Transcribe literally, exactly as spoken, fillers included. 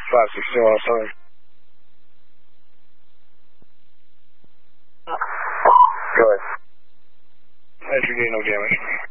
five six two outside. Go ahead. Entry gate, no damage.